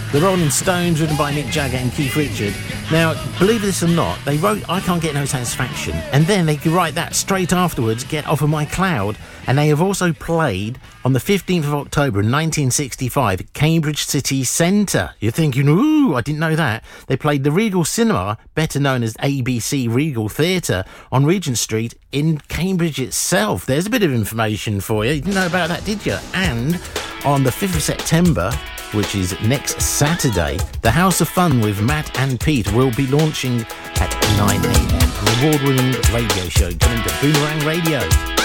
The Rolling Stones, written by Mick Jagger and Keith Richards. Now, believe this or not, they wrote I Can't Get No Satisfaction, and then they could write that straight afterwards, Get Off of My Cloud. And they have also played on the 15th of October in 1965 at Cambridge City Centre. You're thinking, ooh, I didn't know that. They played the Regal Cinema, better known as ABC Regal Theatre, on Regent Street in Cambridge itself. There's a bit of information for you. You didn't know about that, did you? And on the 5th of September, which is next Saturday, the House of Fun with Matt and Pete will be launching at 9 a.m. An award-winning radio show coming to Boomerang Radio.